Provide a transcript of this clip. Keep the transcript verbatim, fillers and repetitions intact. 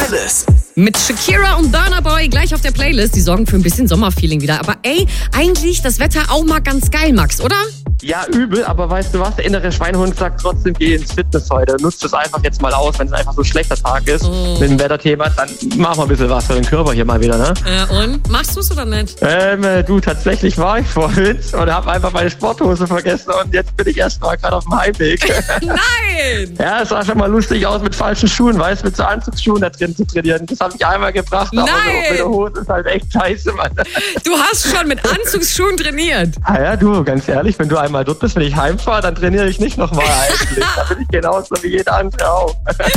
Alice. Mit Shakira und Burna Boy gleich auf der Playlist. Die sorgen für ein bisschen Sommerfeeling wieder. Aber ey, eigentlich das Wetter auch mal ganz geil, Max, oder? Ja, übel, aber weißt du was? Der innere Schweinehund sagt trotzdem, geh ins Fitness heute. Nutzt es einfach jetzt mal aus, wenn es einfach so ein schlechter Tag ist. Oh. Mit dem Wetterthema, dann mach mal ein bisschen was für den Körper hier mal wieder, ne? Äh, und? Machst du es oder nicht? Ähm, äh, du, tatsächlich war ich vorhin und habe einfach meine Sporthose vergessen und jetzt bin ich erst mal gerade auf dem Heimweg. Nein! Ja, es sah schon mal lustig aus mit falschen Schuhen, weißt du, mit so Anzugsschuhen da drin zu trainieren. Das habe ich einmal gebracht, aber Nein. so mit der Hose ist halt echt scheiße, Mann. Du hast schon mit Anzugsschuhen trainiert. Ah ja, du, ganz ehrlich, wenn du einmal dort bist, wenn ich heimfahre, dann trainiere ich nicht nochmal eigentlich. Da bin ich genauso wie jeder andere auch.